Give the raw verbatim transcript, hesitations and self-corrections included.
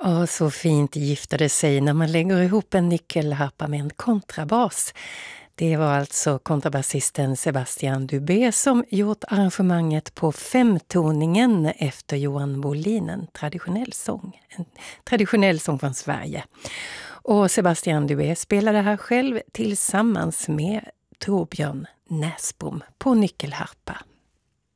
Ja, så fint giftade sig när man lägger ihop en nyckelharpa med en kontrabas. Det var alltså kontrabasisten Sebastian Dubé som gjort arrangemanget på femtoningen efter Johan Bolin, en traditionell sång. En traditionell sång från Sverige. Och Sebastian Dubé spelade här själv tillsammans med Torbjörn Näsbom på nyckelharpa.